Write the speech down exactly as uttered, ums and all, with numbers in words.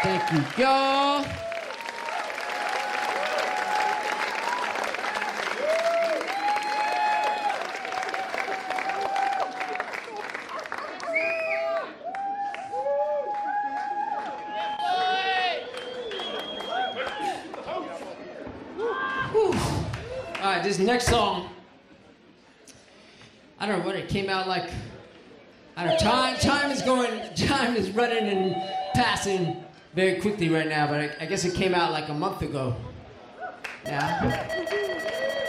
Thank you, y'all. All right, this next song, I don't know what it came out like. I don't know, time, time is going, time is running and passing very quickly right now, but I, I guess it came out like a month ago. Yeah.